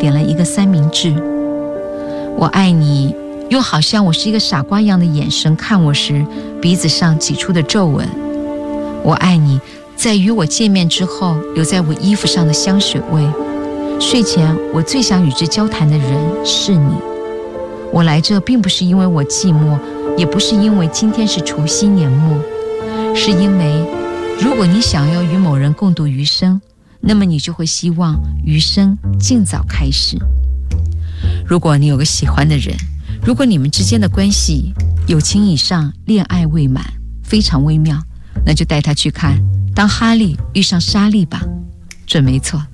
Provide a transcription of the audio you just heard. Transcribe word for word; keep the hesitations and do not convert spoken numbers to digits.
点了一个三明治。我爱你，用好像我是一个傻瓜一样的眼神看我时，鼻子上挤出的皱纹。我爱你，在与我见面之后留在我衣服上的香水味。睡前我最想与之交谈的人是你。我来这并不是因为我寂寞，也不是因为今天是除夕年末，是因为如果你想要与某人共度余生，那么你就会希望余生尽早开始。如果你有个喜欢的人，如果你们之间的关系友情以上，恋爱未满，非常微妙，那就带他去看当哈利遇上莎莉吧，准没错。